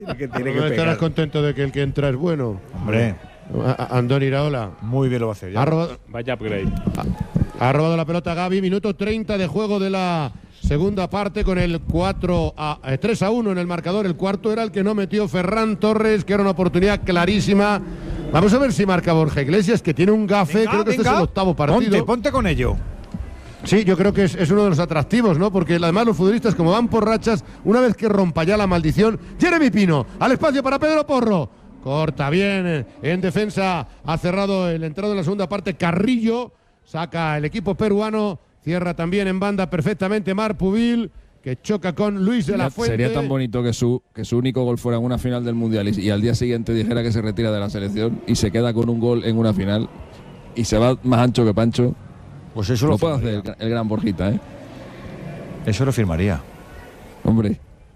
Tiene que estarás contento de que el que entra es bueno. Hombre. Andoni Iraola. Muy bien lo va a hacer. Ya. Vaya upgrade. Ha robado la pelota Gavi. Minuto 30 de juego de la segunda parte con el 3-1 en el marcador. El cuarto era el que no metió Ferran Torres, que era una oportunidad clarísima. Vamos a ver si marca Borja Iglesias, que tiene un gafe. Creo que este es el octavo partido. Ponte con ello. Sí, yo creo que es uno de los atractivos, ¿no? Porque además los futbolistas, como van por rachas, una vez que rompa ya la maldición. Jeremy Pino, al espacio para Pedro Porro. Corta bien en defensa. Ha cerrado el entrado en la segunda parte Carrillo. Saca el equipo peruano. Cierra también en banda perfectamente Marc Pubil, que choca con Luis de la Fuente. Sería tan bonito que su único gol fuera en una final del Mundial y al día siguiente dijera que se retira de la selección y se queda con un gol en una final y se va más ancho que Pancho. Pues eso lo puede hacer el gran Borjita, ¿eh? Eso lo firmaría. Hombre.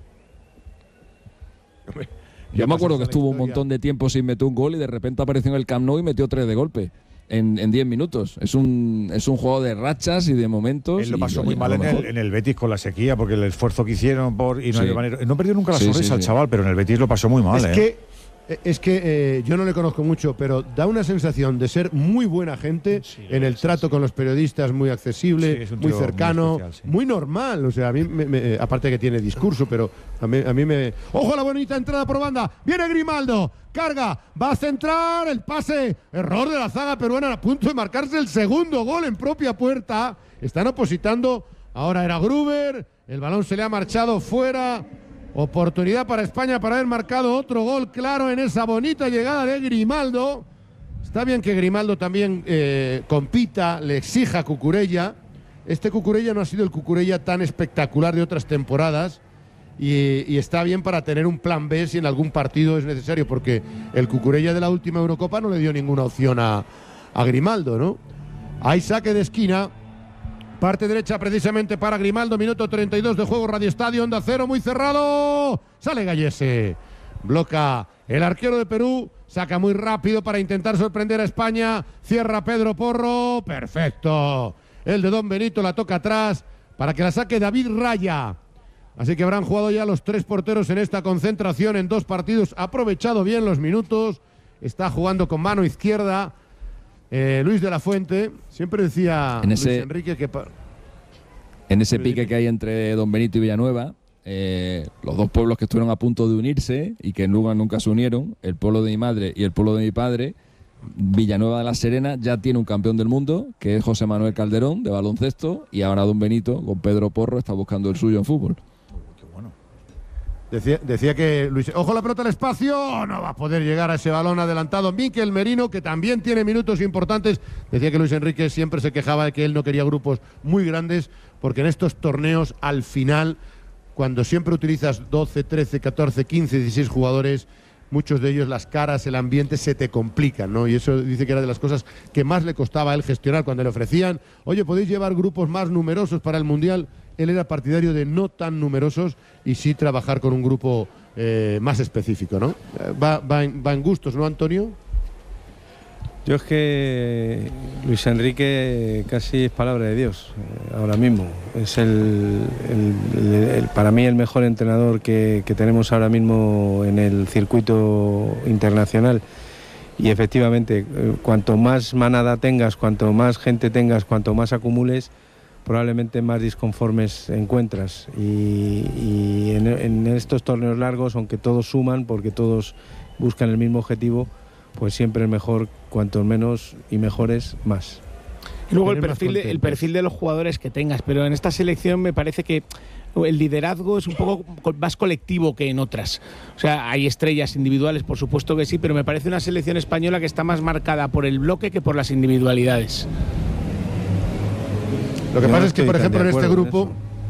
Yo me acuerdo que estuvo un montón de tiempo sin meter un gol y de repente apareció en el Camp Nou y metió 3 de golpe en 10 minutos. Es un juego de rachas y de momentos. Él lo pasó muy mal en el Betis con la sequía, porque el esfuerzo que hicieron no perdió nunca la sonrisa el chaval, pero en el Betis lo pasó muy mal. Es que yo no le conozco mucho, pero da una sensación de ser muy buena gente en el trato con los periodistas, muy accesible, muy cercano, muy, especial, muy normal. O sea, a mí, aparte que tiene discurso, pero a mí me… ¡Ojo a la bonita entrada por banda! ¡Viene Grimaldo! Carga, va a centrar, el pase, error de la zaga peruana a punto de marcarse el segundo gol en propia puerta. Están opositando, ahora era Gruber, el balón se le ha marchado fuera. Oportunidad para España para haber marcado otro gol claro en esa bonita llegada de Grimaldo. Está bien que Grimaldo también compita, le exija a Cucurella. Este Cucurella no ha sido el Cucurella tan espectacular de otras temporadas y está bien para tener un plan B si en algún partido es necesario, porque el Cucurella de la última Eurocopa no le dio ninguna opción a Grimaldo, ¿no? Hay saque de esquina. Parte derecha precisamente para Grimaldo, minuto 32 de juego, Radio Estadio, Onda Cero, muy cerrado. Sale Gallese. Bloca el arquero de Perú, saca muy rápido para intentar sorprender a España. Cierra Pedro Porro, perfecto. El de Don Benito la toca atrás para que la saque David Raya. Así que habrán jugado ya los 3 porteros en esta concentración en 2 partidos. Ha aprovechado bien los minutos. Está jugando con mano izquierda. Luis de la Fuente, siempre decía Luis Enrique que… En ese pique que hay entre Don Benito y Villanueva, los dos pueblos que estuvieron a punto de unirse y que nunca se unieron, el pueblo de mi madre y el pueblo de mi padre, Villanueva de la Serena ya tiene un campeón del mundo, que es José Manuel Calderón, de baloncesto, y ahora Don Benito, con Pedro Porro, está buscando el suyo en fútbol. Decía que Luis… ¡Ojo la pelota al espacio! No va a poder llegar a ese balón adelantado Mikel Merino, que también tiene minutos importantes. Decía que Luis Enrique siempre se quejaba de que él no quería grupos muy grandes, porque en estos torneos, al final, cuando siempre utilizas 12, 13, 14, 15, 16 jugadores, muchos de ellos, las caras, el ambiente se te complican, ¿no? Y eso dice que era de las cosas que más le costaba a él gestionar cuando le ofrecían, oye, ¿podéis llevar grupos más numerosos para el Mundial? Él era partidario de no tan numerosos y sí trabajar con un grupo más específico, ¿no? Va en gustos, ¿no, Antonio? Yo es que Luis Enrique casi es palabra de Dios ahora mismo. Es para mí el mejor entrenador que tenemos ahora mismo en el circuito internacional. Y efectivamente, cuanto más manada tengas, cuanto más gente tengas, cuanto más acumules, probablemente más disconformes encuentras. Y en estos torneos largos, aunque todos suman, porque todos buscan el mismo objetivo, pues siempre es mejor, cuanto menos y mejores, más. Y luego el perfil de los jugadores que tengas, pero en esta selección me parece que el liderazgo es un poco más colectivo que en otras. O sea, hay estrellas individuales, por supuesto que sí, pero me parece una selección española que está más marcada por el bloque que por las individualidades. Lo que pasa es que, por ejemplo, en este grupo…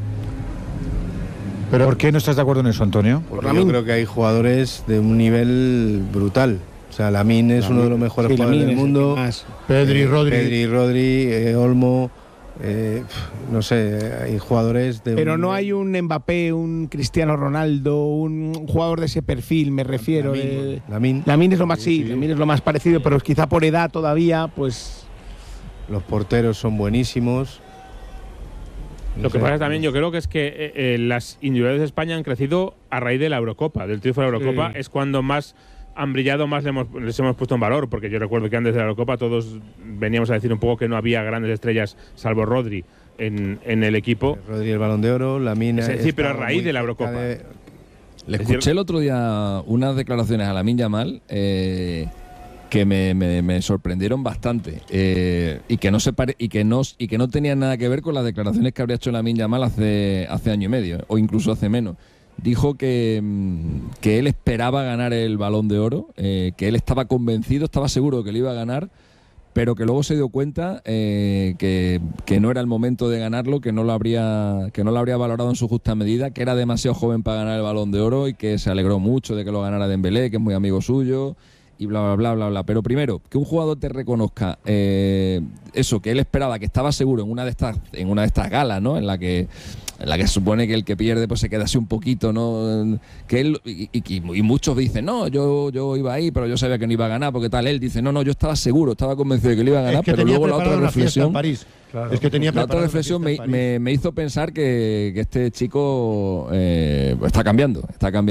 ¿Pero por qué no estás de acuerdo en eso, Antonio? Porque yo creo que hay jugadores de un nivel brutal. O sea, Lamine es uno de los mejores jugadores del mundo. Pedri, Rodri, Olmo… no sé, hay jugadores de… Pero no hay un Mbappé, un Cristiano Ronaldo, un jugador de ese perfil, me refiero. Lamine es lo más, Lamine es lo más parecido, pero quizá por edad todavía, pues… Los porteros son buenísimos. Lo que pasa también, yo creo que es que las individuales de España han crecido a raíz de la Eurocopa, del triunfo de la Eurocopa. Es cuando más han brillado, más les hemos puesto en valor, porque yo recuerdo que antes de la Eurocopa todos veníamos a decir un poco que no había grandes estrellas, salvo Rodri, en el equipo. Rodri el Balón de Oro, Lamine. Sí, pero a raíz de la Eurocopa. Le escuché el otro día unas declaraciones a Lamine Yamal que me sorprendieron bastante y que no tenían nada que ver con las declaraciones que habría hecho Lamine Yamal hace año y medio o incluso hace menos. Dijo que él esperaba ganar el Balón de Oro, que él estaba convencido, estaba seguro de que lo iba a ganar, pero que luego se dio cuenta que no era el momento de ganarlo, que no lo habría valorado en su justa medida, que era demasiado joven para ganar el Balón de Oro y que se alegró mucho de que lo ganara Dembélé, que es muy amigo suyo y bla, bla, bla, bla, bla. Pero primero, que un jugador te reconozca eso, que él esperaba, que estaba seguro en una de estas galas, ¿no? En la que se supone que el que pierde pues se queda así un poquito, ¿no? Que él y muchos dicen, no, yo iba ahí, pero yo sabía que no iba a ganar, porque tal. Él dice, no, yo estaba seguro, estaba convencido de que lo iba a ganar, pero luego la otra reflexión, Claro. Es que tenía la otra reflexión me hizo pensar que este chico está cambiando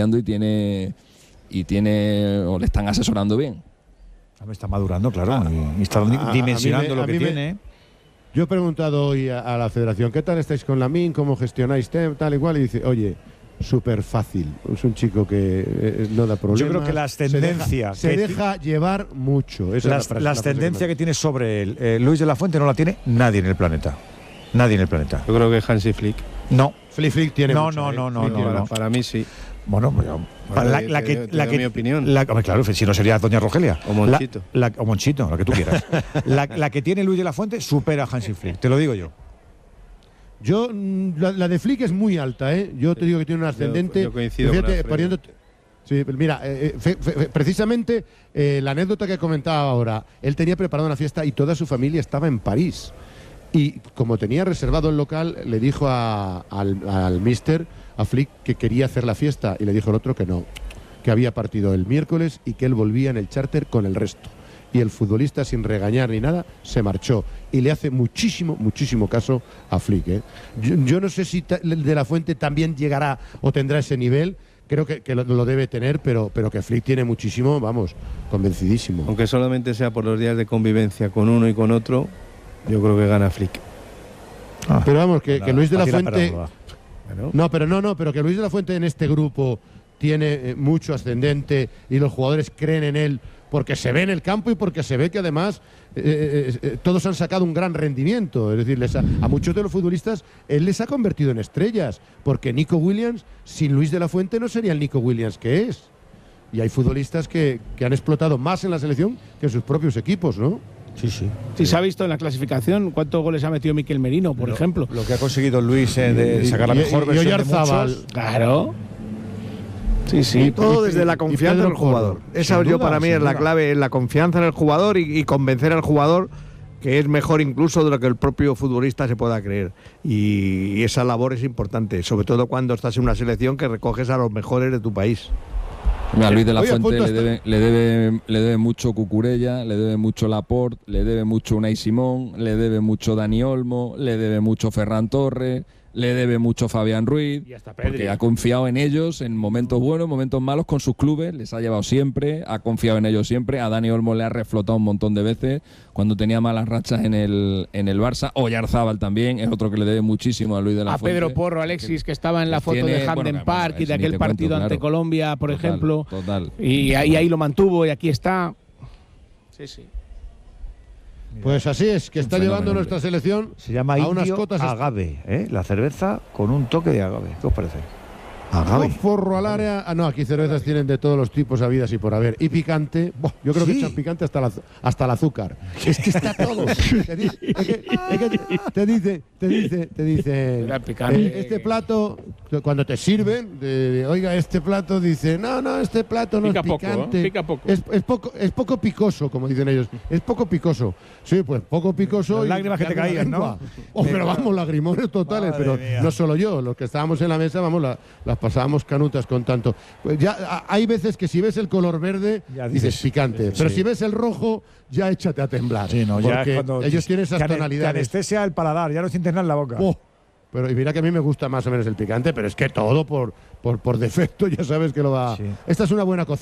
o le están asesorando bien. Me está madurando, claro, y está dimensionando lo que tiene. Yo he preguntado hoy a la federación, ¿qué tal estáis con Lamine? ¿Cómo gestionáis tal igual? Y dice, oye, súper fácil. Es un chico que no da problemas. Yo creo que la ascendencia se deja llevar mucho. La ascendencia que tiene sobre él, Luis de la Fuente, no la tiene nadie en el planeta. Nadie en el planeta. Yo creo que Hansi Flick. No. Flick tiene no, mucho, no. Para mí sí. Bueno, la que mi opinión. Claro, si no sería Doña Rogelia. O Monchito. O Monchito, la que tú quieras. la que tiene Luis de la Fuente supera a Hansi Flick, te lo digo yo. La de Flick es muy alta, ¿eh? Yo te digo que tiene un ascendente. Yo coincido con sí, mira, precisamente la anécdota que comentaba ahora, él tenía preparada una fiesta y toda su familia estaba en París. Y como tenía reservado el local, le dijo al mister, a Flick, que quería hacer la fiesta, y le dijo el otro que no, que había partido el miércoles y que él volvía en el charter con el resto. Y el futbolista, sin regañar ni nada, se marchó. Y le hace muchísimo caso a Flick, ¿eh? Yo no sé si de la Fuente también llegará o tendrá ese nivel. Creo que lo debe tener, pero que Flick tiene muchísimo, vamos, convencidísimo. Aunque solamente sea por los días de convivencia con uno y con otro, yo creo que gana Flick. Pero vamos, que Luis de la Fuente... pero que Luis de la Fuente en este grupo tiene mucho ascendente y los jugadores creen en él porque se ve en el campo y porque se ve que además todos han sacado un gran rendimiento. Es decir, a muchos de los futbolistas él les ha convertido en estrellas, porque Nico Williams sin Luis de la Fuente no sería el Nico Williams que es. Y hay futbolistas que han explotado más en la selección que en sus propios equipos, ¿no? Sí. Sí, se ha visto en la clasificación cuántos goles ha metido Mikel Merino, por ejemplo. Lo que ha conseguido Luis de sacar la mejor versión de muchos. Claro. Sí. Todo desde la confianza en el jugador. Esa para mí es la clave, la confianza en el jugador y convencer al jugador que es mejor incluso de lo que el propio futbolista se pueda creer. Y esa labor es importante, sobre todo cuando estás en una selección que recoges a los mejores de tu país. A Luis de la Fuente le debe mucho Cucurella, le debe mucho Laporte, le debe mucho Unai Simón, le debe mucho Dani Olmo, le debe mucho Ferran Torres, le debe mucho Fabián Ruiz, porque ha confiado en ellos en momentos buenos, momentos malos con sus clubes, les ha llevado siempre, ha confiado en ellos siempre. A Dani Olmo le ha reflotado un montón de veces cuando tenía malas rachas en el Barça. Oyarzábal también es otro que le debe muchísimo a Luis de la Fuente. A Pedro Porro, Alexis, que estaba en la foto de Hamden Park y de aquel partido ante Colombia, por ejemplo. Total. Y ahí lo mantuvo y aquí está. Sí. Pues así es, que está llevando nuestra selección. Se llama a unas cotas agave, la cerveza con un toque de agave. ¿Qué os parece? Agave. Forro al área. No, aquí cervezas tienen de todos los tipos habidas y por haber. Y picante. Yo creo que echan picante hasta el azúcar. Es que está todo. Te dice. Este plato, cuando te sirven, oiga, este plato, dice, no, este plato no es picante. Pica poco. Es poco picoso, como dicen ellos. Es poco picoso. Sí, pues poco picoso. Las lágrimas que te caían, ¿no? Pero vamos, lagrimones totales. Madre pero mía. No solo yo, los que estábamos en la mesa, vamos, las pasábamos canutas con tanto. Pues ya hay veces que si ves el color verde, ya dices picante. Pero si ves el rojo, ya échate a temblar. Sí, no, porque ya ellos tienen esas tonalidades. Que anestesia el paladar, ya no sientes nada en la boca. Pero y mira que a mí me gusta más o menos el picante, pero es que todo por defecto ya sabes que lo va. Sí. Esta es una buena cocina.